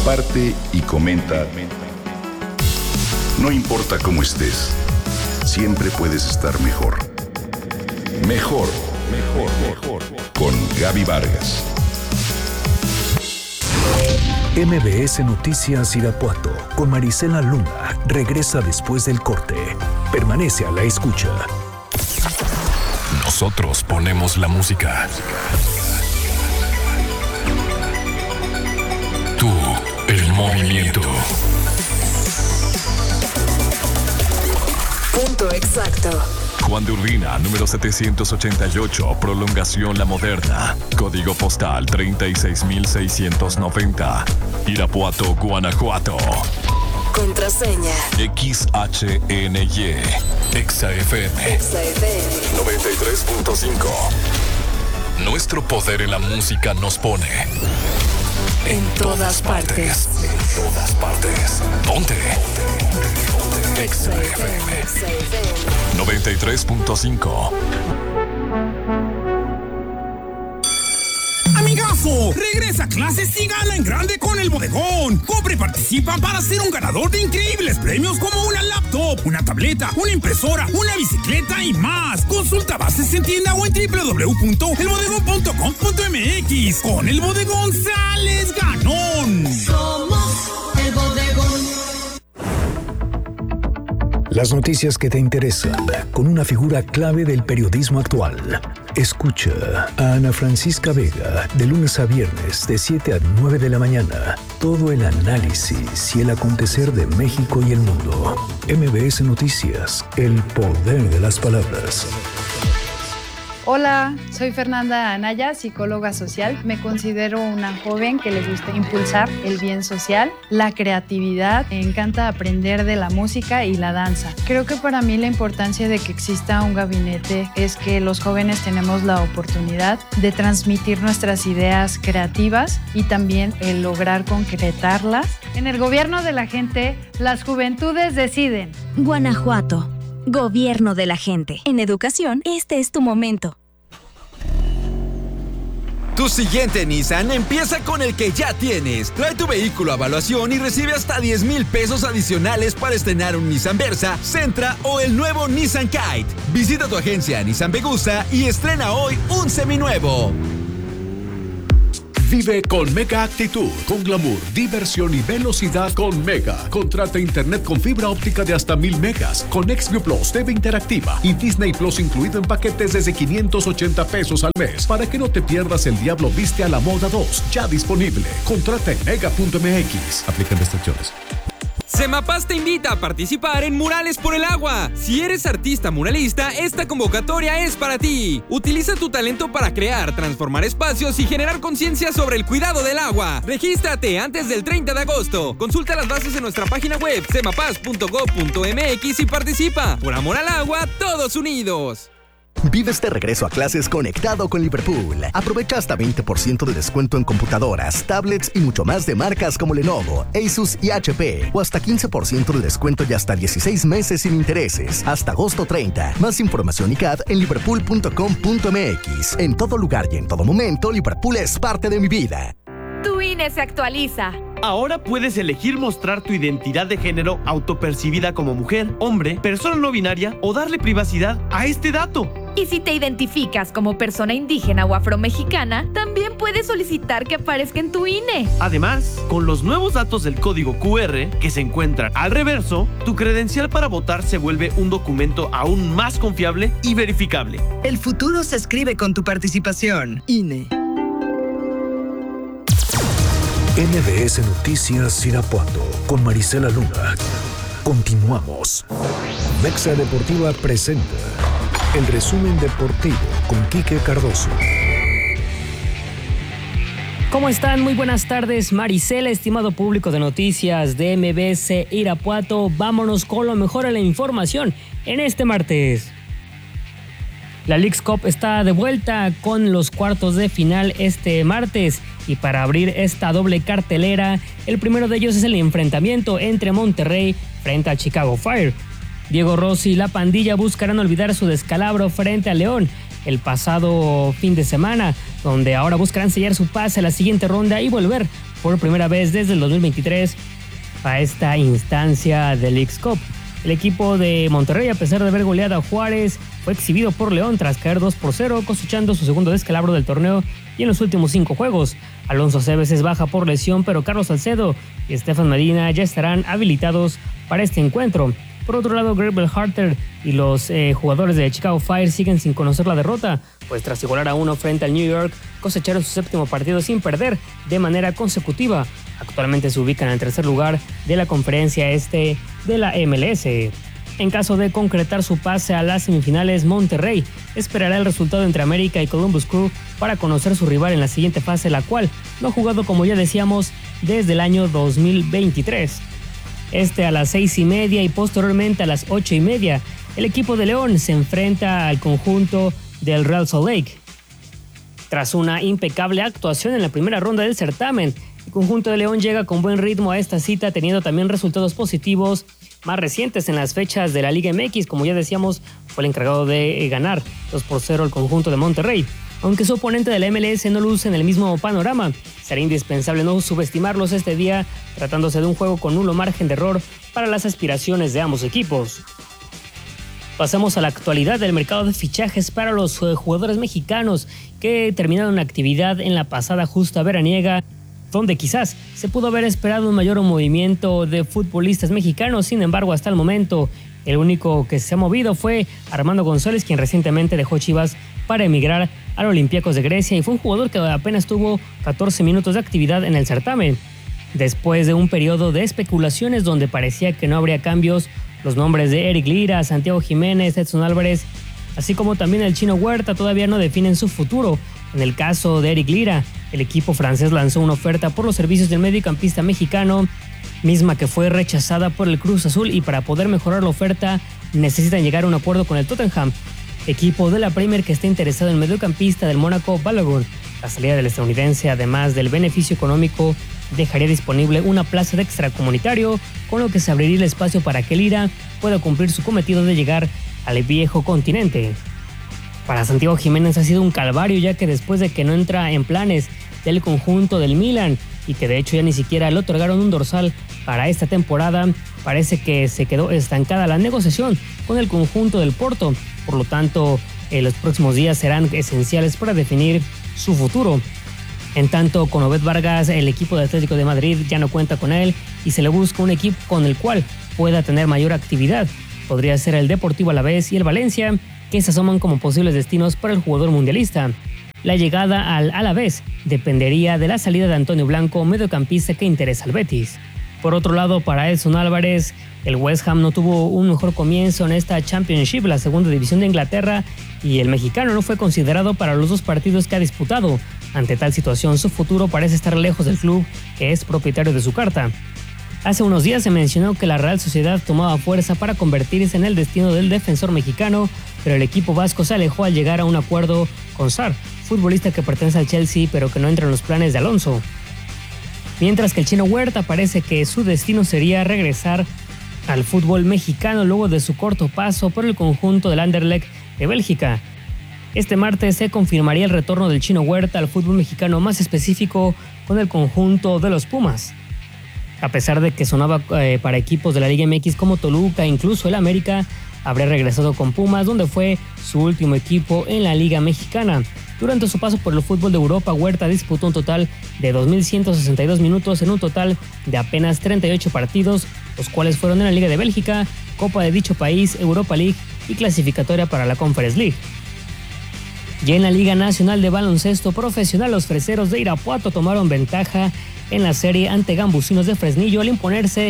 comparte y comenta. No importa cómo estés, siempre puedes estar mejor. Mejor, mejor, mejor. Con Gaby Vargas. MBS Noticias Irapuato con Marisela Luna regresa después del corte. Permanece a la escucha. Nosotros ponemos la música. Tú, el movimiento. Punto exacto. Juan de Urbina, número 788, Prolongación La Moderna. Código postal 36690. Irapuato, Guanajuato. Contraseña. XHNY. XFM. 93.5. Nuestro poder en la música nos pone en todas partes. En todas partes. Ponte. XFM 93.5. ¡Amigazo! Regresa a clases y gana en grande con El Bodegón. Compra y participa para ser un ganador de increíbles premios como una laptop, una tableta, una impresora, una bicicleta y más. Consulta bases en tienda o en www.elbodegón.com.mx. Con El Bodegón sales ganón. Somos El Bodegón. Las noticias que te interesan, con una figura clave del periodismo actual. Escucha a Ana Francisca Vega, de lunes a viernes, de 7 a 9 de la mañana. Todo el análisis y el acontecer de México y el mundo. MBS Noticias, el poder de las palabras. Hola, soy Fernanda Anaya, psicóloga social. Me considero una joven que le gusta impulsar el bien social, la creatividad. Me encanta aprender de la música y la danza. Creo que para mí la importancia de que exista un gabinete es que los jóvenes tenemos la oportunidad de transmitir nuestras ideas creativas y también el lograr concretarlas. En el gobierno de la gente, las juventudes deciden. Guanajuato. Gobierno de la gente. En educación, este es tu momento. Tu siguiente Nissan empieza con el que ya tienes. Trae tu vehículo a evaluación y recibe hasta 10,000 pesos adicionales para estrenar un Nissan Versa, Sentra o el nuevo Nissan Kite. Visita tu agencia Nissan Vegusta y estrena hoy un seminuevo. Vive con Mega Actitud, con glamour, diversión y velocidad con Mega. Contrata internet con fibra óptica de hasta 1000 megas, con XView Plus, TV interactiva y Disney Plus incluido en paquetes desde 580 pesos al mes, para que no te pierdas El Diablo Viste a la Moda 2, ya disponible. Contrata en mega.mx. Aplican restricciones. Semapaz te invita a participar en Murales por el Agua. Si eres artista muralista, esta convocatoria es para ti. Utiliza tu talento para crear, transformar espacios y generar conciencia sobre el cuidado del agua. Regístrate antes del 30 de agosto. Consulta las bases en nuestra página web semapaz.gov.mx y participa. Por amor al agua, todos unidos. Vive este regreso a clases conectado con Liverpool. Aprovecha hasta 20% de descuento en computadoras, tablets y mucho más de marcas como Lenovo, Asus y HP. O hasta 15% de descuento y hasta 16 meses sin intereses. Hasta agosto 30. Más información y CAD en liverpool.com.mx. En todo lugar y en todo momento, Liverpool es parte de mi vida. Tu INE se actualiza. Ahora puedes elegir mostrar tu identidad de género autopercibida como mujer, hombre, persona no binaria o darle privacidad a este dato. Y si te identificas como persona indígena o afromexicana, también puedes solicitar que aparezca en tu INE. Además, con los nuevos datos del código QR que se encuentran al reverso, tu credencial para votar se vuelve un documento aún más confiable y verificable. El futuro se escribe con tu participación. INE. MBS Noticias Irapuato con Marisela Luna. Continuamos. Mexa Deportiva presenta el resumen deportivo con Quique Cardoso. ¿Cómo están? Muy buenas tardes, Marisela, estimado público de noticias de MBS Irapuato. Vámonos con lo mejor de la información en este martes. La Leagues Cup está de vuelta con los cuartos de final este martes. Y para abrir esta doble cartelera, el primero de ellos es el enfrentamiento entre Monterrey frente a Chicago Fire. Diego Rossi y la pandilla buscarán olvidar su descalabro frente a León el pasado fin de semana, donde ahora buscarán sellar su pase a la siguiente ronda y volver por primera vez desde el 2023 a esta instancia del Leagues Cup. El equipo de Monterrey, a pesar de haber goleado a Juárez, fue exhibido por León tras caer 2-0, cosechando su segundo descalabro del torneo y en los últimos 5 juegos. Alonso Cebes es baja por lesión, pero Carlos Salcedo y Estefan Medina ya estarán habilitados para este encuentro. Por otro lado, Gabriel Harter y los jugadores de Chicago Fire siguen sin conocer la derrota, pues tras igualar a 1 frente al New York, cosecharon su 7º partido sin perder de manera consecutiva. Actualmente se ubican en el tercer lugar de la conferencia este de la MLS. En caso de concretar su pase a las semifinales, Monterrey esperará el resultado entre América y Columbus Crew para conocer su rival en la siguiente fase, la cual no ha jugado, como ya decíamos, desde el año 2023. A las 6:30 y posteriormente a las 8:30, el equipo de León se enfrenta al conjunto del Real Salt Lake. Tras una impecable actuación en la primera ronda del certamen, el conjunto de León llega con buen ritmo a esta cita, teniendo también resultados positivos más recientes en las fechas de la Liga MX. Como ya decíamos, fue el encargado de ganar 2-0 al conjunto de Monterrey. Aunque su oponente de la MLS no luce en el mismo panorama, será indispensable no subestimarlos este día, tratándose de un juego con nulo margen de error para las aspiraciones de ambos equipos. Pasamos a la actualidad del mercado de fichajes para los jugadores mexicanos que terminaron actividad en la pasada justa veraniega, donde quizás se pudo haber esperado un mayor movimiento de futbolistas mexicanos. Sin embargo, hasta el momento, el único que se ha movido fue Armando González, quien recientemente dejó Chivas para emigrar al Olympiacos de Grecia, y fue un jugador que apenas tuvo 14 minutos de actividad en el certamen. Después de un periodo de especulaciones donde parecía que no habría cambios, los nombres de Eric Lira, Santiago Jiménez, Edson Álvarez, así como también el Chino Huerta, todavía no definen su futuro. En el caso de Eric Lira, el equipo francés lanzó una oferta por los servicios del mediocampista mexicano, misma que fue rechazada por el Cruz Azul, y para poder mejorar la oferta necesitan llegar a un acuerdo con el Tottenham, equipo de la Premier que está interesado en el mediocampista del Mónaco, Balogun. La salida del estadounidense, además del beneficio económico, dejaría disponible una plaza de extracomunitario, con lo que se abriría el espacio para que Lira pueda cumplir su cometido de llegar al viejo continente. Para Santiago Jiménez ha sido un calvario, ya que después de que no entra en planes del conjunto del Milan y que de hecho ya ni siquiera le otorgaron un dorsal para esta temporada, parece que se quedó estancada la negociación con el conjunto del Porto. Por lo tanto, los próximos días serán esenciales para definir su futuro. En tanto, con Obed Vargas, el equipo de Atlético de Madrid ya no cuenta con él y se le busca un equipo con el cual pueda tener mayor actividad. Podría ser el Deportivo Alavés y el Valencia, que se asoman como posibles destinos para el jugador mundialista. La llegada al Alavés dependería de la salida de Antonio Blanco, mediocampista que interesa al Betis. Por otro lado, para Edson Álvarez, el West Ham no tuvo un mejor comienzo en esta Championship, la segunda división de Inglaterra, y el mexicano no fue considerado para los 2 partidos que ha disputado. Ante tal situación, su futuro parece estar lejos del club, que es propietario de su carta. Hace unos días se mencionó que la Real Sociedad tomaba fuerza para convertirse en el destino del defensor mexicano, pero el equipo vasco se alejó al llegar a un acuerdo con Sarr, futbolista que pertenece al Chelsea pero que no entra en los planes de Alonso. Mientras que el Chino Huerta parece que su destino sería regresar al fútbol mexicano luego de su corto paso por el conjunto del Anderlecht de Bélgica. Este martes se confirmaría el retorno del Chino Huerta al fútbol mexicano, más específico con el conjunto de los Pumas. A pesar de que sonaba para equipos de la Liga MX como Toluca, incluso el América, habría regresado con Pumas, donde fue su último equipo en la Liga Mexicana. Durante su paso por el fútbol de Europa, Huerta disputó un total de 2.162 minutos en un total de apenas 38 partidos, los cuales fueron en la Liga de Bélgica, Copa de dicho país, Europa League y clasificatoria para la Conference League. Y en la Liga Nacional de Baloncesto Profesional, los freseros de Irapuato tomaron ventaja en la serie ante Gambusinos de Fresnillo al imponerse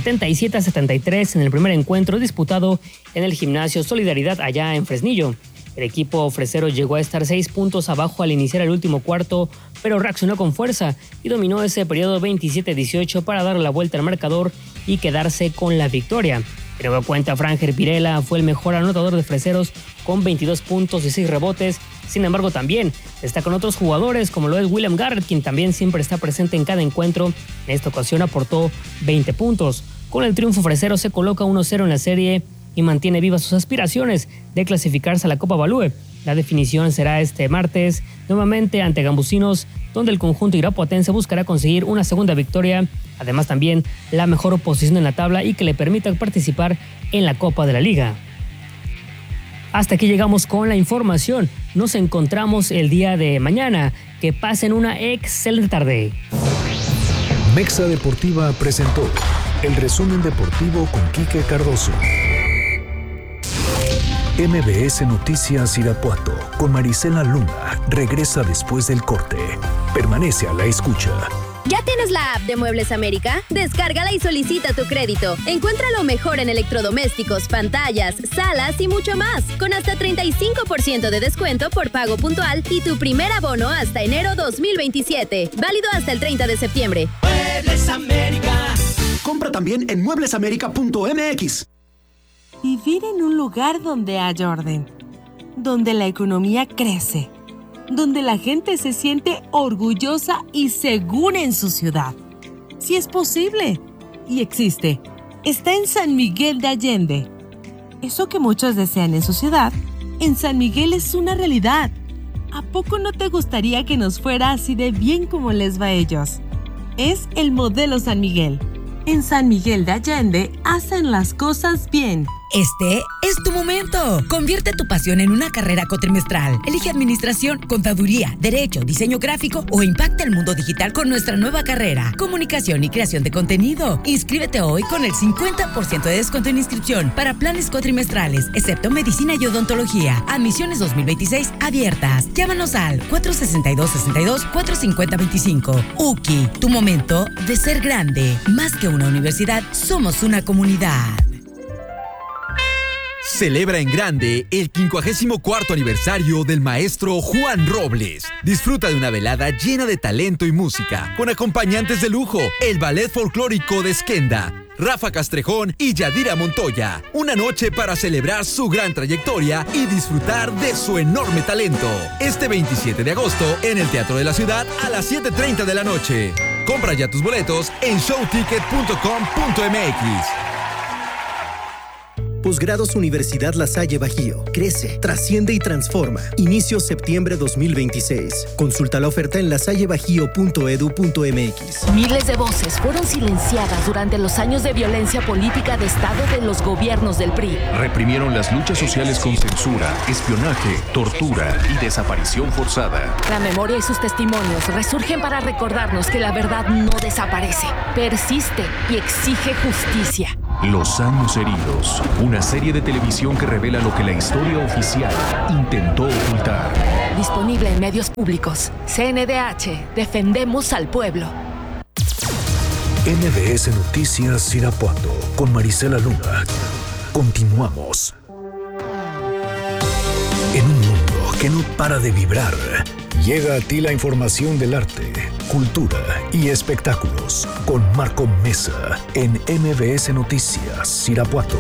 77-73 en el primer encuentro disputado en el Gimnasio Solidaridad allá en Fresnillo. El equipo fresero llegó a estar 6 puntos abajo al iniciar el último cuarto, pero reaccionó con fuerza y dominó ese periodo 27-18 para dar la vuelta al marcador y quedarse con la victoria. De nueva cuenta, Franger Pirela fue el mejor anotador de freseros con 22 puntos y 6 rebotes. Sin embargo, también destacan otros jugadores como lo es William Garrett, quien también siempre está presente en cada encuentro. En esta ocasión aportó 20 puntos. Con el triunfo, fresero se coloca 1-0 en la serie y mantiene vivas sus aspiraciones de clasificarse a la Copa Balúe. La definición será este martes, nuevamente ante Gambusinos, donde el conjunto irapuatense buscará conseguir una segunda victoria, además también la mejor posición en la tabla y que le permita participar en la Copa de la Liga. Hasta aquí llegamos con la información. Nos encontramos el día de mañana. Que pasen una excelente tarde. Mexa Deportiva presentó el resumen deportivo con Quique Cardoso. MBS Noticias Irapuato con Marisela Luna regresa después del corte. Permanece a la escucha. ¿Ya tienes la app de Muebles América? Descárgala y solicita tu crédito. Encuentra lo mejor en electrodomésticos, pantallas, salas y mucho más. Con hasta 35% de descuento por pago puntual y tu primer abono hasta enero 2027. Válido hasta el 30 de septiembre. Muebles América. Compra también en mueblesamerica.mx. Vivir en un lugar donde haya orden, donde la economía crece, donde la gente se siente orgullosa y segura en su ciudad. Sí es posible y existe. Está en San Miguel de Allende. Eso que muchos desean en su ciudad, en San Miguel es una realidad. ¿A poco no te gustaría que nos fuera así de bien como les va a ellos? Es el modelo San Miguel. En San Miguel de Allende hacen las cosas bien. Este es tu momento. Convierte tu pasión en una carrera cuatrimestral. Elige administración, contaduría, derecho, diseño gráfico o impacta el mundo digital con nuestra nueva carrera, comunicación y creación de contenido. Inscríbete hoy con el 50% de descuento en inscripción para planes cuatrimestrales, excepto medicina y odontología. Admisiones 2026 abiertas. Llámanos al 462-62-450-25. UKI, tu momento de ser grande. Más que una universidad, somos una comunidad. Celebra en grande el 54º aniversario del maestro Juan Robles. Disfruta de una velada llena de talento y música, con acompañantes de lujo, el Ballet Folclórico de Esquenda, Rafa Castrejón y Yadira Montoya. Una noche para celebrar su gran trayectoria y disfrutar de su enorme talento. Este 27 de agosto en el Teatro de la Ciudad a las 7:30 de la noche. Compra ya tus boletos en showticket.com.mx. Posgrados Universidad La Salle Bajío. Crece, trasciende y transforma. Inicio septiembre 2026. Consulta la oferta en lasallebajío.edu.mx. Miles de voces fueron silenciadas durante los años de violencia política de Estado de los gobiernos del PRI. Reprimieron las luchas sociales con censura, espionaje, tortura y desaparición forzada. La memoria y sus testimonios resurgen para recordarnos que la verdad no desaparece, persiste y exige justicia. Los años heridos, una serie de televisión que revela lo que la historia oficial intentó ocultar. Disponible en medios públicos. CNDH, defendemos al pueblo. MBS Noticias Irapuato con Marisela Luna. Continuamos. En un mundo que no para de vibrar, llega a ti la información del arte, cultura y espectáculos con Marco Mesa en MBS Noticias Irapuato.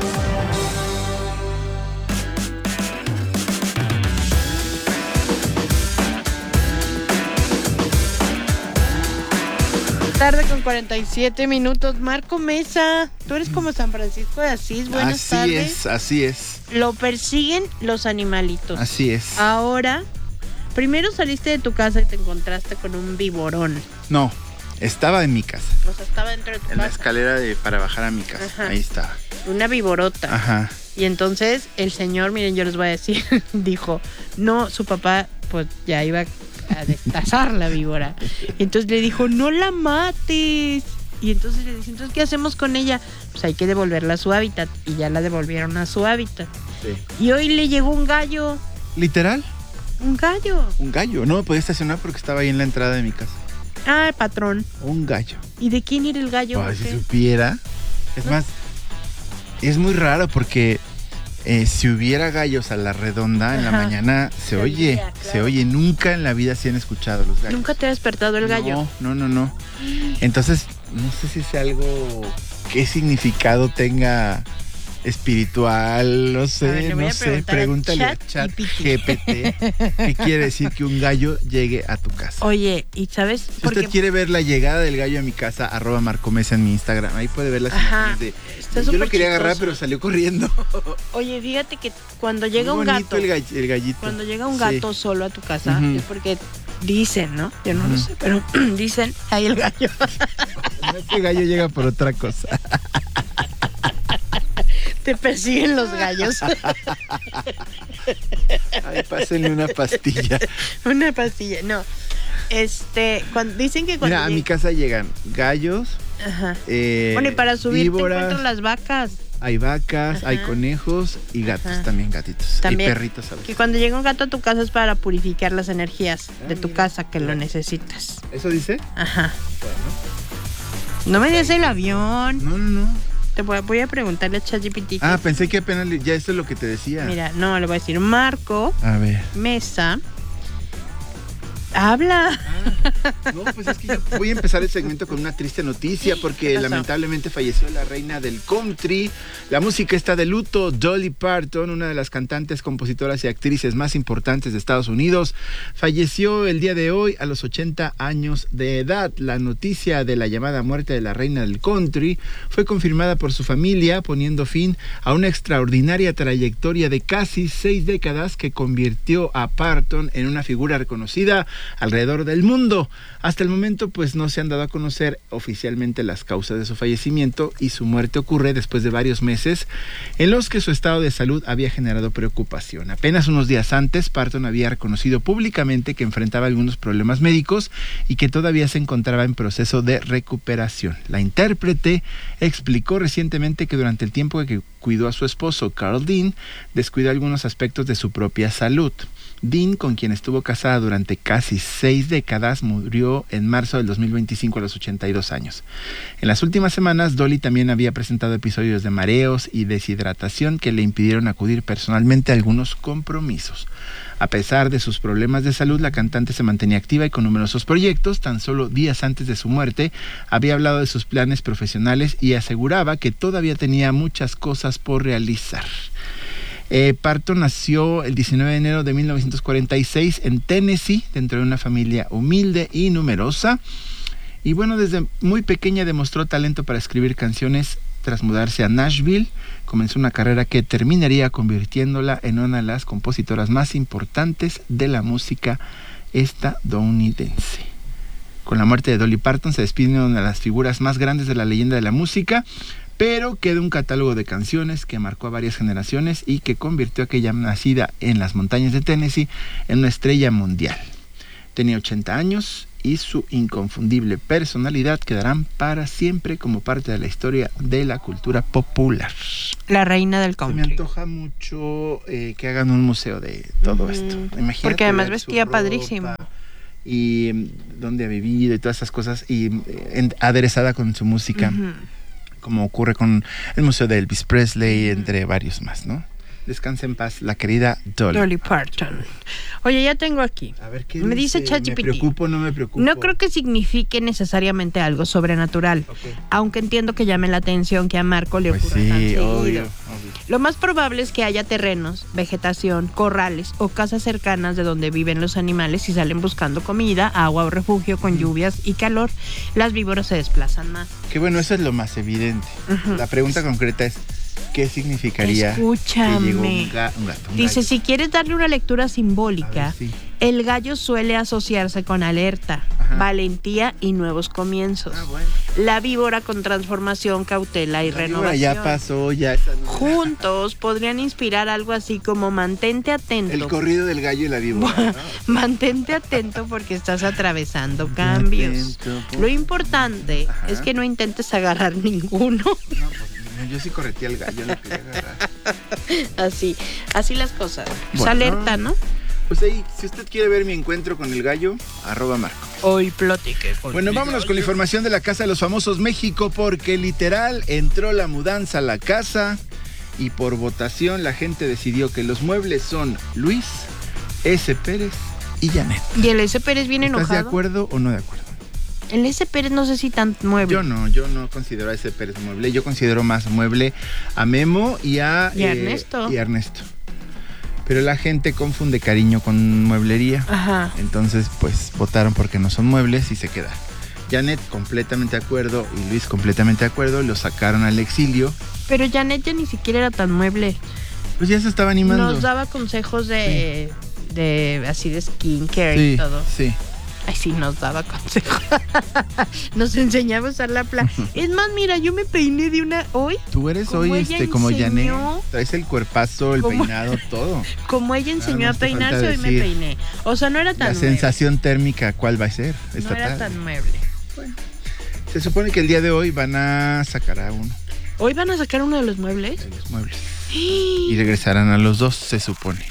Tarde con 47 minutos. Marco Mesa, tú eres como San Francisco de Asís. Buenas tardes. Así es. Lo persiguen los animalitos. Así es. Ahora, primero saliste de tu casa y te encontraste con un viborón. No, estaba en mi casa. O sea, estaba dentro de tu casa. En la escalera para bajar a mi casa. Ajá. Ahí estaba. Una viborota. Ajá. Y entonces el señor, miren, yo les voy a decir, dijo, no, su papá pues ya iba a destazar la víbora. Y entonces le dijo, no la mates. Y entonces le dice, entonces, ¿qué hacemos con ella? Pues hay que devolverla a su hábitat. Y ya la devolvieron a su hábitat. Sí. Y hoy le llegó un gallo. ¿Literal? Un gallo. Un gallo. No me podía estacionar porque estaba ahí en la entrada de mi casa. Ah, el patrón. Un gallo. ¿Y de quién era el gallo? Ay, si supiera. Es más, es muy raro porque si hubiera gallos a la redonda en la mañana, se oye. Claro. Se oye. Nunca en la vida se han escuchado los gallos. ¿Nunca te ha despertado el gallo? No. Entonces, no sé si es algo, qué significado tenga espiritual, no sé, pregúntale a ChatGPT qué quiere decir que un gallo llegue a tu casa. Oye, ¿y sabes? Si usted quiere ver la llegada del gallo a mi casa, @marcomesa en mi Instagram, ahí puede ver las imágenes de... Yo lo quería agarrar, pero salió corriendo. Oye, fíjate que cuando llega un gato... el gallito. Cuando llega un gato solo a tu casa, es porque dicen, ¿no? Yo no lo sé, pero dicen, ahí el gallo. No es que el gallo llega por otra cosa. Te persiguen los gallos. Ay, pásenle una pastilla. Una pastilla, no. Cuando dicen que cuando... Mira, a mi casa llegan gallos. Ajá. Bueno, y para subir víboras, te encuentran las vacas. Hay vacas, hay conejos y gatos, también gatitos. También, y perritos a veces. Que cuando llega un gato a tu casa es para purificar las energías de tu casa, que lo necesitas. ¿Eso dice? Ajá. Bueno. No me des el avión. No. Te voy a preguntarle a ChatGPT. Pensé que apenas ya esto es lo que te decía. Mira, no, le voy a decir Marco. A ver. Mesa. Habla. No, pues es que yo voy a empezar el segmento con una triste noticia porque lamentablemente falleció la reina del country. La música está de luto. Dolly Parton, una de las cantantes, compositoras y actrices más importantes de Estados Unidos, falleció el día de hoy a los 80 años de edad. La noticia de la llamada muerte de la reina del country fue confirmada por su familia, poniendo fin a una extraordinaria trayectoria de casi 6 décadas que convirtió a Parton en una figura reconocida alrededor del mundo. Hasta el momento, pues no se han dado a conocer oficialmente las causas de su fallecimiento y su muerte ocurre después de varios meses en los que su estado de salud había generado preocupación. Apenas unos días antes, Parton había reconocido públicamente que enfrentaba algunos problemas médicos y que todavía se encontraba en proceso de recuperación. La intérprete explicó recientemente que durante el tiempo que cuidó a su esposo, Carl Dean, descuidó algunos aspectos de su propia salud. Dean, con quien estuvo casada durante casi 6 décadas, murió en marzo del 2025 a los 82 años. En las últimas semanas, Dolly también había presentado episodios de mareos y deshidratación que le impidieron acudir personalmente a algunos compromisos. A pesar de sus problemas de salud, la cantante se mantenía activa y con numerosos proyectos. Tan solo días antes de su muerte, había hablado de sus planes profesionales y aseguraba que todavía tenía muchas cosas por realizar. Parton nació el 19 de enero de 1946 en Tennessee, dentro de una familia humilde y numerosa. Y bueno, desde muy pequeña demostró talento para escribir canciones. Tras mudarse a Nashville, comenzó una carrera que terminaría convirtiéndola en una de las compositoras más importantes de la música estadounidense. Con la muerte de Dolly Parton se despide una de las figuras más grandes de la leyenda de la música, pero queda un catálogo de canciones que marcó a varias generaciones y que convirtió a aquella nacida en las montañas de Tennessee en una estrella mundial. Tenía 80 años y su inconfundible personalidad quedarán para siempre como parte de la historia de la cultura popular. La reina del country. Me antoja mucho que hagan un museo de todo esto. Imagínate, porque además vestía padrísimo. Y dónde ha vivido y todas esas cosas, y aderezada con su música. Como ocurre con el Museo de Elvis Presley, entre varios más, ¿no? Descanse en paz, la querida Dolly Parton. Oye, ya tengo aquí. A ver, ¿qué me dice ChatGPT? ¿Me preocupo o no me preocupo? No creo que signifique necesariamente algo sobrenatural, aunque entiendo que llame la atención que a Marco le ocurra tan seguido. Obvio. Lo más probable es que haya terrenos, vegetación, corrales o casas cercanas de donde viven los animales y salen buscando comida, agua o refugio con lluvias y calor. Las víboras se desplazan más. Que bueno, eso es lo más evidente. La pregunta concreta es, ¿qué significaría Escúchame. que llegó un gato? Dice, si quieres darle una lectura simbólica, el gallo suele asociarse con alerta, valentía y nuevos comienzos. La víbora con transformación, cautela y renovación. Ya pasó, ya. Juntos podrían inspirar algo así como mantente atento. El corrido del gallo y la víbora, ¿no? Mantente atento porque estás atravesando cambios. Lo importante es que no intentes agarrar ninguno. Yo sí correteé al gallo, lo quería agarrar. Así las cosas. Pues alerta, ¿no? Pues ahí, si usted quiere ver mi encuentro con el gallo, @Marco. Hoy platique. Bueno, vámonos con la información de la Casa de los Famosos México, porque literal entró la mudanza a la casa y por votación la gente decidió que los muebles son Luis, S. Pérez y Janet. ¿Y el S. Pérez viene enojado? ¿Estás de acuerdo o no de acuerdo? El S. Pérez no sé si tan mueble. Yo no considero a S. Pérez mueble. Yo considero más mueble a Memo y a Ernesto. Pero la gente confunde cariño con mueblería. Ajá. Entonces, pues, votaron porque no son muebles y se quedaron. Janet completamente de acuerdo y Luis completamente de acuerdo. Lo sacaron al exilio. Pero Janet ya ni siquiera era tan mueble. Pues ya se estaba animando. Nos daba consejos de así de skincare y todo. Sí. Ay, sí, nos daba consejos. Nos enseñaba a usar la Es más, mira, yo me peiné de una hoy. Tú eres hoy como Janet. Traes el cuerpazo, el peinado, todo. Como ella enseñó a peinarse, hoy me peiné. O sea, no era tan La sensación térmica, ¿cuál va a ser? No era tan mueble. Bueno, se supone que el día de hoy van a sacar a uno. ¿Hoy van a sacar uno de los muebles? De los muebles. Y regresarán a los dos, se supone.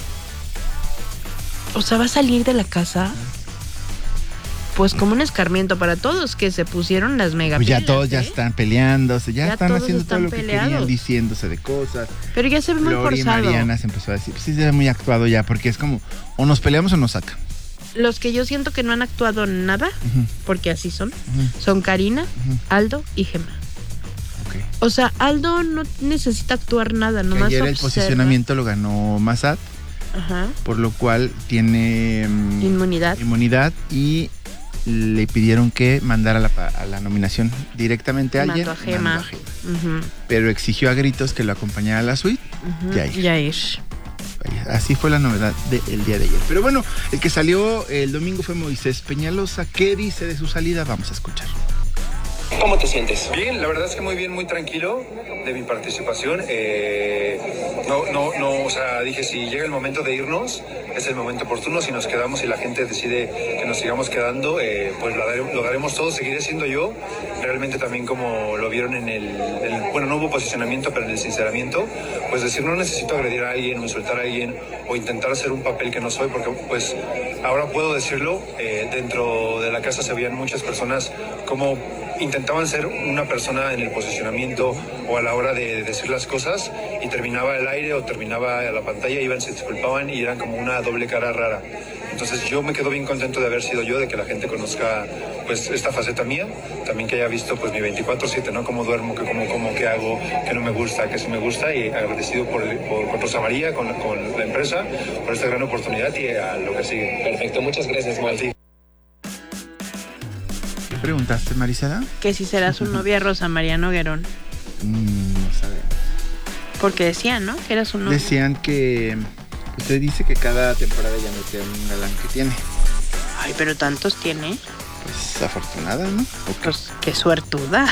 O sea, ¿va a salir de la casa? Pues como un escarmiento para todos que se pusieron las megapilas. Pues ya todos ya están peleándose, ya están haciendo todo lo que querían, diciéndose de cosas. Pero ya se ve muy forzado. Mariana se empezó a decir, pues sí se ve muy actuado ya, porque es como, o nos peleamos o nos sacan. Los que yo siento que no han actuado nada, porque así son, son Karina, Aldo y Gemma. Okay. O sea, Aldo no necesita actuar nada, nomás ayer observa. El posicionamiento lo ganó Massad, por lo cual tiene inmunidad y le pidieron que mandara a la nominación directamente a alguien. Mandó a Gemma. Pero exigió a gritos que lo acompañara a la suite. Yair. Así fue la novedad del día de ayer. Pero bueno, el que salió el domingo fue Moisés Peñalosa. ¿Qué dice de su salida? Vamos a escuchar. ¿Cómo te sientes? Bien, la verdad es que muy bien, muy tranquilo de mi participación. O sea, dije, si llega el momento de irnos, es el momento oportuno. Si nos quedamos y la gente decide que nos sigamos quedando, pues lo daremos todo, seguiré siendo yo. Realmente también como lo vieron bueno, no hubo posicionamiento, pero en el sinceramiento, pues decir, no necesito agredir a alguien o insultar a alguien o intentar hacer un papel que no soy, porque pues ahora puedo decirlo, dentro de la casa se veían muchas personas como intentaban ser una persona en el posicionamiento o a la hora de decir las cosas y terminaba el aire o terminaba la pantalla, iban, se disculpaban y eran como una doble cara rara. Entonces yo me quedo bien contento de haber sido yo, de que la gente conozca pues esta faceta mía, también que haya visto pues mi 24/7, ¿no? Cómo duermo, qué hago, qué no me gusta, qué sí me gusta, y agradecido por Rosa María, con la empresa, por esta gran oportunidad y a lo que sigue. Perfecto, muchas gracias, Malti. ¿Qué preguntaste, Marisela? Que si será su novia Rosa María Noguerón. No sabemos. Porque decían, ¿no? Que era su novia. Decían que usted dice que cada temporada ya no queda un galán que tiene. Ay, pero tantos tiene. Pues afortunada, ¿no? Pues qué suertuda.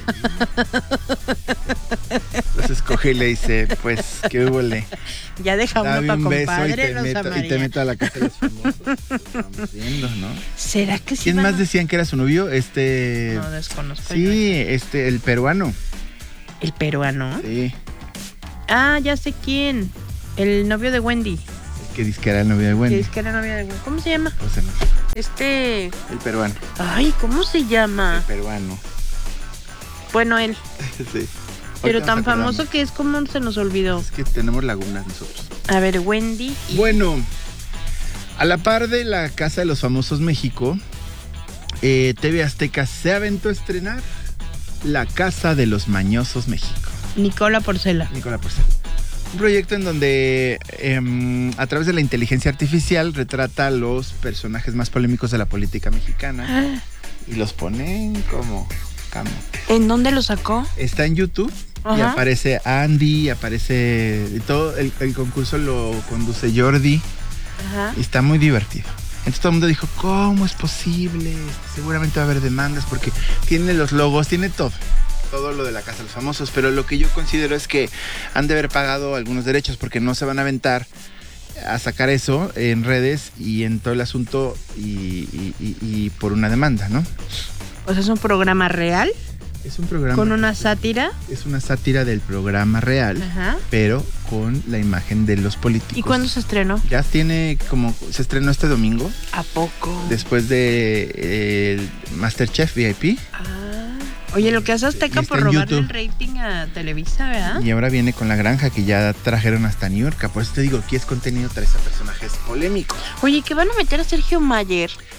Entonces coge y le dice, pues, ¿qué húbole? Ya deja uno para compadre, Rosa María. Y te meto a la casa de los famosos. Vamos viendo, ¿no? ¿Será que sí? ¿Quién más decían que era su novio? No, desconozco. Sí, el peruano. ¿El peruano? Sí. Ah, ya sé quién. El novio de Wendy. Que dice que era el novio de Wendy. ¿Cómo se llama? Pues no. El peruano. Ay, ¿cómo se llama? El peruano. Bueno, él. Sí. Pero tan famoso que es como se nos olvidó. Es que tenemos lagunas nosotros. A ver, Wendy. Bueno, a la par de la Casa de los Famosos México, TV Azteca se aventó a estrenar La Casa de los Mañosos México. Nicola Porcela. Un proyecto en donde a través de la inteligencia artificial retrata a los personajes más polémicos de la política mexicana y los ponen como camotes. ¿En dónde lo sacó? Está en YouTube. Y aparece Andy, aparece todo, el concurso lo conduce Jordi. Y está muy divertido. Entonces todo el mundo dijo, ¿cómo es posible? Seguramente va a haber demandas porque tiene los logos, tiene todo lo de la Casa de los Famosos, pero lo que yo considero es que han de haber pagado algunos derechos porque no se van a aventar a sacar eso en redes y en todo el asunto y por una demanda, ¿no? O sea, ¿es un programa real? Es un programa ¿con una sátira? Es una sátira del programa real, pero con la imagen de los políticos. ¿Y cuándo se estrenó? Ya tiene se estrenó este domingo. ¿A poco? Después de el MasterChef VIP. Oye, lo que hace Azteca por robarle el rating a Televisa, ¿verdad? Y ahora viene con La Granja, que ya trajeron hasta New York. Por eso te digo, aquí es contenido, traes a personajes polémicos. Oye, ¿que van a meter a Sergio Mayer?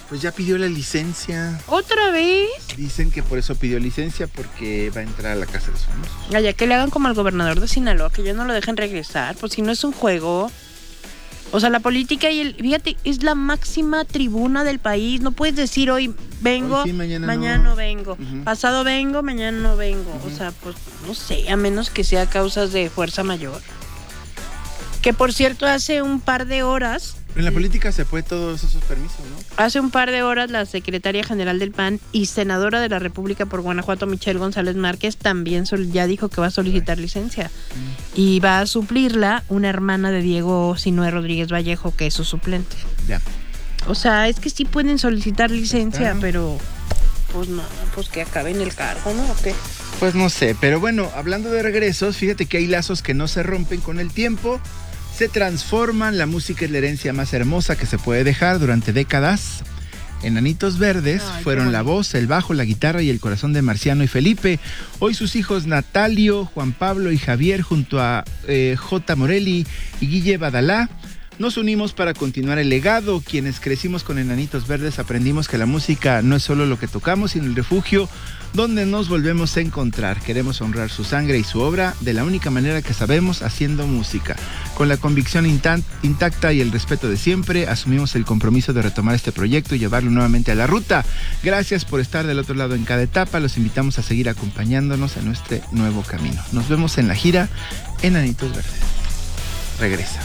Pues ya pidió la licencia. ¿Otra vez? Dicen que por eso pidió licencia, porque va a entrar a la Casa de los Famosos. Ya que le hagan como al gobernador de Sinaloa, que ya no lo dejen regresar, pues si no es un juego. O sea, la política fíjate, es la máxima tribuna del país. No puedes decir hoy vengo, hoy sí, mañana no vengo. Pasado vengo, mañana no vengo. O sea, pues no sé, a menos que sea causas de fuerza mayor. Que por cierto, hace un par de horas... En la política se puede todos esos permisos, ¿no? Hace un par de horas la secretaria general del PAN y senadora de la República por Guanajuato, Michelle González Márquez, también ya dijo que va a solicitar licencia. Y va a suplirla una hermana de Diego Sinué Rodríguez Vallejo, que es su suplente. Ya. O sea, es que sí pueden solicitar licencia, pero pues no, pues que acaben el cargo, ¿no? ¿O qué? Pues no sé, pero bueno, hablando de regresos, fíjate que hay lazos que no se rompen con el tiempo. Se transforman, la música es la herencia más hermosa que se puede dejar durante décadas. Enanitos Verdes fueron la voz, el bajo, la guitarra y el corazón de Marciano y Felipe. Hoy sus hijos Natalio, Juan Pablo y Javier junto a J. Morelli y Guille Badalá nos unimos para continuar el legado. Quienes crecimos con Enanitos Verdes aprendimos que la música no es solo lo que tocamos, sino el refugio donde nos volvemos a encontrar. Queremos honrar su sangre y su obra de la única manera que sabemos, haciendo música. Con la convicción intacta y el respeto de siempre, asumimos el compromiso de retomar este proyecto y llevarlo nuevamente a la ruta. Gracias por estar del otro lado en cada etapa. Los invitamos a seguir acompañándonos en nuestro nuevo camino. Nos vemos en la gira Enanitos Verdes. Regresa.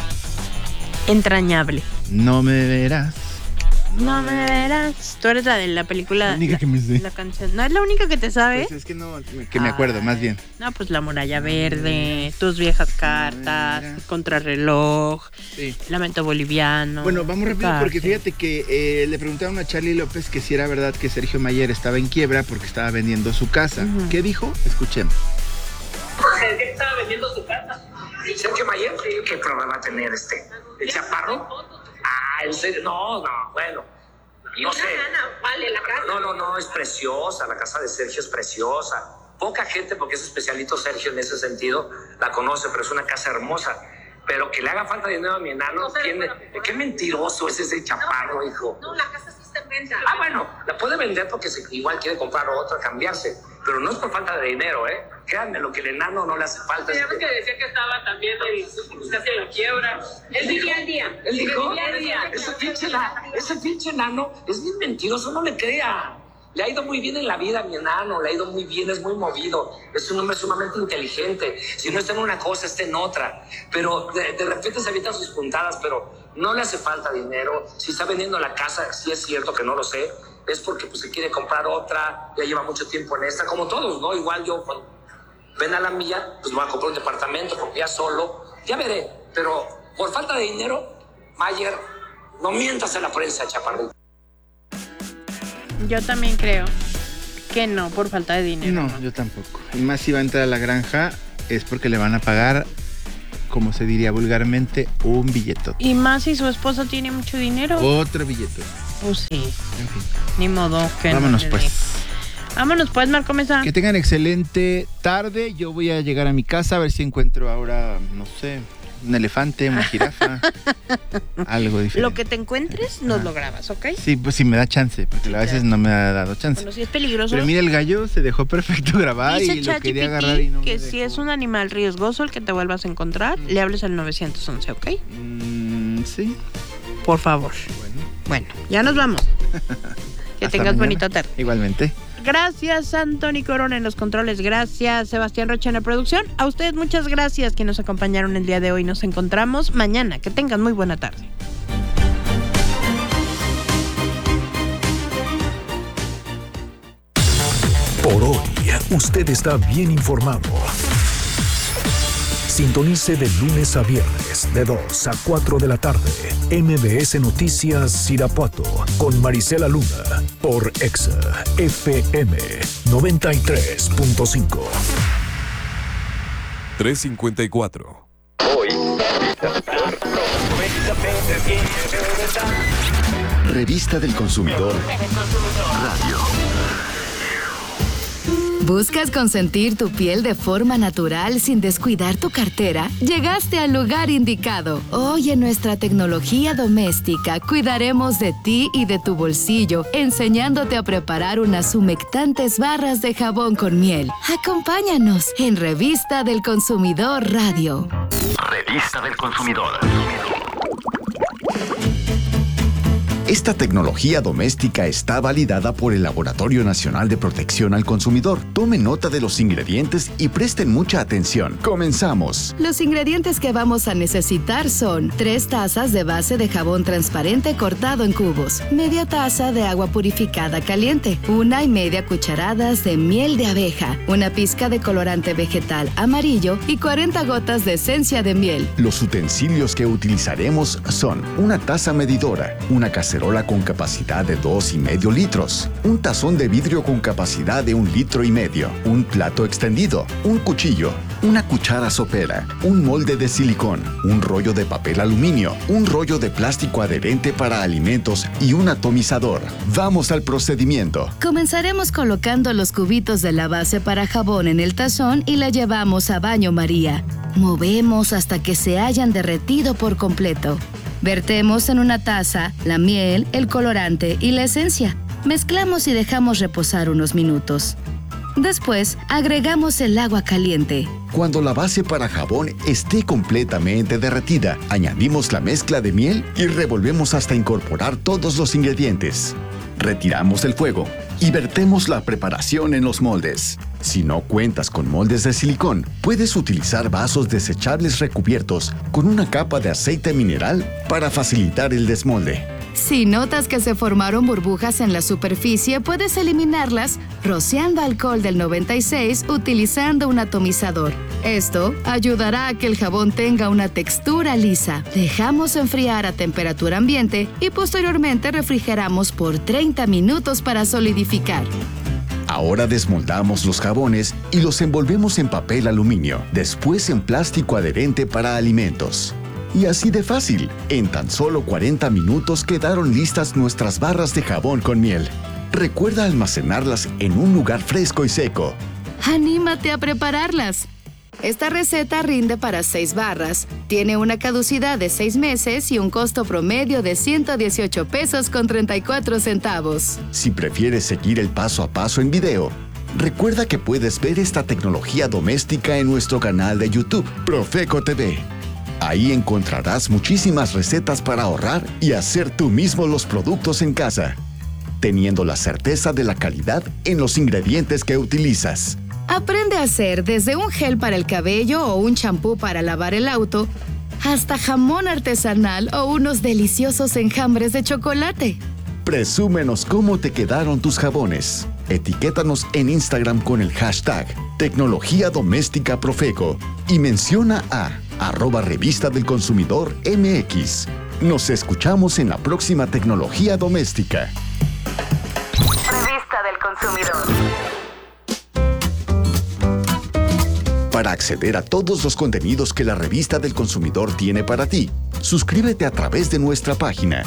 Entrañable. No me verás. No me verás. Tú eres la de la película. La única que me sé. La canción. ¿No es la única que te sabes? Pues es que no, que me acuerdo, más bien. No, pues La Muralla Verde, Tus Viejas Cartas, Contrarreloj, sí. Lamento Boliviano. Bueno, vamos rápido porque fíjate que le preguntaron a Charly López que si era verdad que Sergio Mayer estaba en quiebra porque estaba vendiendo su casa. ¿Qué dijo? Escuchemos. ¿Qué estaba vendiendo su casa? Sergio Mayer, ¿qué problema va a tener el chaparro? ¿En serio? No, bueno. No sé. Vale, la casa. No, es preciosa. La casa de Sergio es preciosa. Poca gente, porque es especialito Sergio en ese sentido, la conoce, pero es una casa hermosa. Pero que le haga falta dinero a mi enano, qué mentiroso es ese chaparro, hijo. No, la casa sí está en venta. Bueno, la puede vender porque igual quiere comprar otra, cambiarse. Pero no es por falta de dinero, ¿eh? Créanme, lo que el enano no le hace falta. Pero que decía que estaba también casi en la quiebra. Él vivía al día. Él dijo, vivía al día. Ese pinche enano es bien mentiroso, no le crea. Le ha ido muy bien en la vida, mi enano, le ha ido muy bien, es muy movido, es un hombre sumamente inteligente. Si no está en una cosa, está en otra. Pero de repente se avientan sus puntadas, pero no le hace falta dinero. Si está vendiendo la casa, sí es cierto que no lo sé, es porque pues, se quiere comprar otra, ya lleva mucho tiempo en esta, como todos, ¿no? Igual yo, cuando ven a la mía, pues voy a comprar un departamento porque ya solo, ya veré. Pero por falta de dinero, Mayer, no mientas a la prensa, chaparrito. Yo también creo que no, por falta de dinero. No, yo tampoco. Y más si va a entrar a la granja, es porque le van a pagar, como se diría vulgarmente, un billetote. Y más si su esposa tiene mucho dinero. Otro billetote. Pues sí. En fin. Ni modo que vámonos pues. Vámonos pues, Marco Mesa. Que tengan excelente tarde. Yo voy a llegar a mi casa a ver si encuentro ahora, no sé, un elefante, una jirafa, algo diferente. Lo que te encuentres, nos lo grabas, ¿ok? Sí, pues sí me da chance, porque a veces no me ha dado chance. Bueno, si es peligroso. Pero mira, el gallo se dejó perfecto grabar y lo quería agarrar y no me dejó. Si es un animal riesgoso el que te vuelvas a encontrar, le hables al 911, ¿ok? Sí. Por favor. Bueno, ya nos vamos. Que tengas bonita tarde. Igualmente. Gracias, Anthony Corona en los controles. Gracias, Sebastián Rocha en la producción. A ustedes muchas gracias que nos acompañaron el día de hoy. Nos encontramos mañana. Que tengan muy buena tarde. Por hoy, usted está bien informado. Sintonice de lunes a viernes, de 2 a 4 de la tarde. MBS Noticias Irapuato, con Marisela Luna, por Exa FM 93.5. 354. Hoy. Revista del Consumidor. Radio. ¿Buscas consentir tu piel de forma natural sin descuidar tu cartera? Llegaste al lugar indicado. Hoy en nuestra tecnología doméstica cuidaremos de ti y de tu bolsillo, enseñándote a preparar unas humectantes barras de jabón con miel. Acompáñanos en Revista del Consumidor Radio. Revista del Consumidor. Esta tecnología doméstica está validada por el Laboratorio Nacional de Protección al Consumidor. Tomen nota de los ingredientes y presten mucha atención. Comenzamos. Los ingredientes que vamos a necesitar son 3 tazas de base de jabón transparente cortado en cubos, media taza de agua purificada caliente, 1,5 cucharadas de miel de abeja, una pizca de colorante vegetal amarillo y 40 gotas de esencia de miel. Los utensilios que utilizaremos son una taza medidora, una cacerola con capacidad de 2,5 litros, un tazón de vidrio con capacidad de 1,5 litros, un plato extendido, un cuchillo, una cuchara sopera, un molde de silicón, un rollo de papel aluminio, un rollo de plástico adherente para alimentos y un atomizador. Vamos al procedimiento. Comenzaremos colocando los cubitos de la base para jabón en el tazón y la llevamos a baño María. Movemos hasta que se hayan derretido por completo. Vertemos en una taza la miel, el colorante y la esencia. Mezclamos y dejamos reposar unos minutos. Después, agregamos el agua caliente. Cuando la base para jabón esté completamente derretida, añadimos la mezcla de miel y revolvemos hasta incorporar todos los ingredientes. Retiramos el fuego y vertemos la preparación en los moldes. Si no cuentas con moldes de silicón, puedes utilizar vasos desechables recubiertos con una capa de aceite mineral para facilitar el desmolde. Si notas que se formaron burbujas en la superficie, puedes eliminarlas rociando alcohol del 96 utilizando un atomizador. Esto ayudará a que el jabón tenga una textura lisa. Dejamos enfriar a temperatura ambiente y posteriormente refrigeramos por 30 minutos para solidificar. Ahora desmoldamos los jabones y los envolvemos en papel aluminio, después en plástico adherente para alimentos. Y así de fácil, en tan solo 40 minutos quedaron listas nuestras barras de jabón con miel. Recuerda almacenarlas en un lugar fresco y seco. ¡Anímate a prepararlas! Esta receta rinde para 6 barras, tiene una caducidad de 6 meses y un costo promedio de 118 pesos con 34 centavos. Si prefieres seguir el paso a paso en video, recuerda que puedes ver esta tecnología doméstica en nuestro canal de YouTube, Profeco TV. Ahí encontrarás muchísimas recetas para ahorrar y hacer tú mismo los productos en casa, teniendo la certeza de la calidad en los ingredientes que utilizas. Aprende a hacer desde un gel para el cabello o un champú para lavar el auto, hasta jamón artesanal o unos deliciosos enjambres de chocolate. Presúmenos cómo te quedaron tus jabones. Etiquétanos en Instagram con el hashtag Tecnología Doméstica Profeco y menciona a @Revista del Consumidor MX. Nos escuchamos en la próxima Tecnología Doméstica. Revista del Consumidor. Para acceder a todos los contenidos que la Revista del Consumidor tiene para ti, suscríbete a través de nuestra página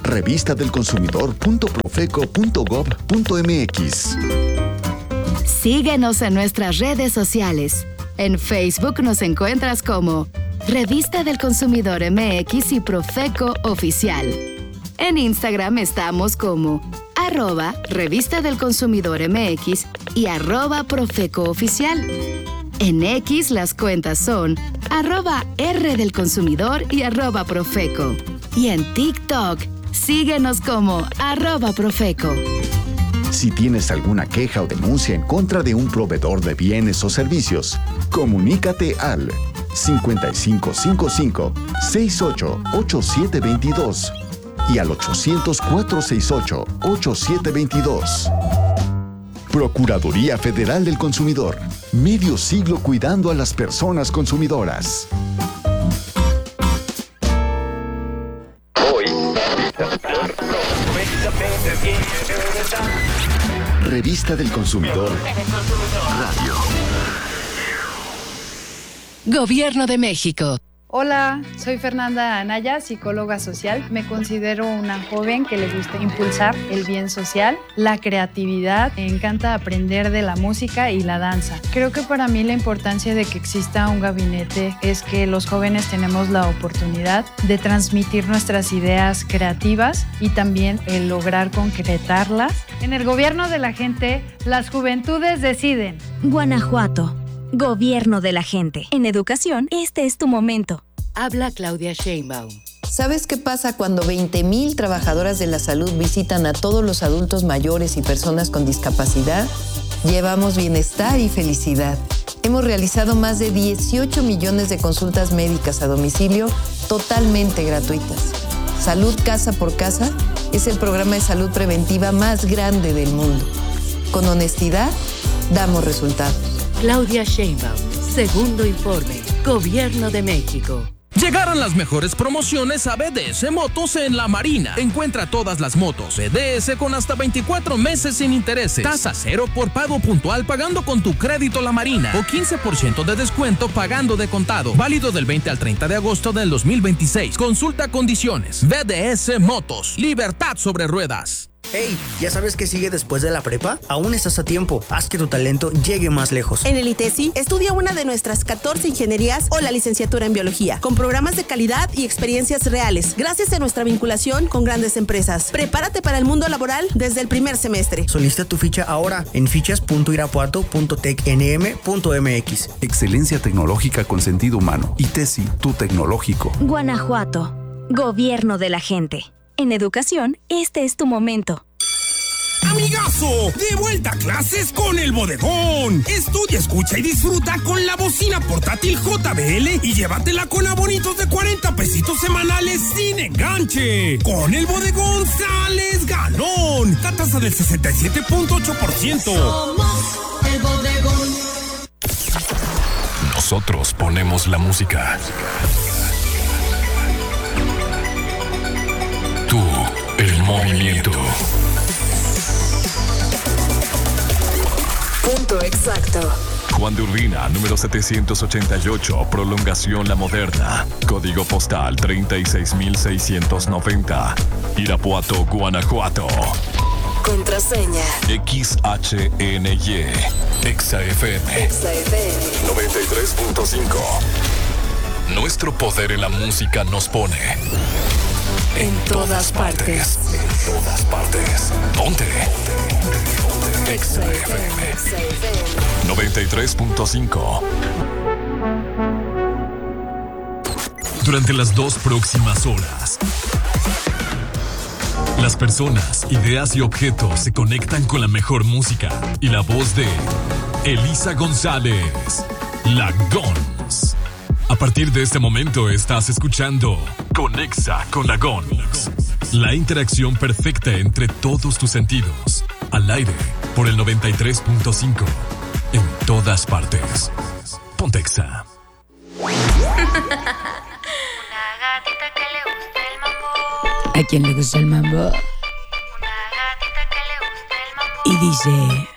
revistadelconsumidor.profeco.gov.mx. Síguenos en nuestras redes sociales. En Facebook nos encuentras como Revista del Consumidor MX y Profeco Oficial. En Instagram estamos como @Revista del Consumidor MX y @Profeco Oficial. En X las cuentas son @R del Consumidor y @Profeco. Y en TikTok, síguenos como @Profeco. Si tienes alguna queja o denuncia en contra de un proveedor de bienes o servicios, comunícate al 5555-688722 y al 800-468-8722. Procuraduría Federal del Consumidor. Medio siglo cuidando a las personas consumidoras. Revista del Consumidor Radio. Gobierno de México. Hola, soy Fernanda Anaya, psicóloga social. Me considero una joven que le gusta impulsar el bien social, la creatividad. Me encanta aprender de la música y la danza. Creo que para mí la importancia de que exista un gabinete es que los jóvenes tenemos la oportunidad de transmitir nuestras ideas creativas y también el lograr concretarlas. En el gobierno de la gente, las juventudes deciden. Guanajuato. Gobierno de la gente. En educación, este es tu momento. Habla Claudia Sheinbaum. ¿Sabes qué pasa cuando 20,000 trabajadoras de la salud visitan a todos los adultos mayores y personas con discapacidad? Llevamos bienestar y felicidad. Hemos realizado más de 18 millones de consultas médicas a domicilio totalmente gratuitas. Salud Casa por Casa es el programa de salud preventiva más grande del mundo. Con honestidad, damos resultados. Claudia Sheinbaum, segundo informe, Gobierno de México. Llegaron las mejores promociones a BDS Motos en La Marina. Encuentra todas las motos BDS con hasta 24 meses sin intereses. Tasa cero por pago puntual pagando con tu crédito La Marina. O 15% de descuento pagando de contado. Válido del 20 al 30 de agosto del 2026. Consulta condiciones. BDS Motos. Libertad sobre ruedas. Hey, ¿ya sabes qué sigue después de la prepa? Aún estás a tiempo. Haz que tu talento llegue más lejos. En el ITESI, estudia una de nuestras 14 ingenierías o la licenciatura en biología, con programas de calidad y experiencias reales, gracias a nuestra vinculación con grandes empresas. Prepárate para el mundo laboral desde el primer semestre. Solicita tu ficha ahora en fichas.irapuato.tecnm.mx. Excelencia tecnológica con sentido humano. ITESI, tu tecnológico. Guanajuato. Gobierno de la gente. En educación, este es tu momento. ¡Amigazo! ¡De vuelta a clases con el Bodegón! Estudia, escucha y disfruta con la bocina portátil JBL y llévatela con abonitos de 40 pesitos semanales sin enganche. Con el Bodegón sales ganón. La tasa del 67.8%. Somos el Bodegón. Nosotros ponemos la música. Tú, el movimiento. Punto exacto. Juan de Urbina, número 788, prolongación La Moderna. Código postal 36690. Irapuato, Guanajuato. Contraseña. XHNY. ExaFM. 93.5. Nuestro poder en la música nos pone en todas partes. En todas partes. Ponte. XFM 93.5. Durante las 2 próximas horas, las personas, ideas y objetos se conectan con la mejor música y la voz de Elisa González, La Gons. A partir de este momento estás escuchando Conexa con La Gons. La interacción perfecta entre todos tus sentidos. Al aire por el 93.5. En todas partes. Pontexa. Una gatita que le gusta el mambo. ¿A quién le gusta el mambo? Una gatita que le gusta el mambo. Y dice...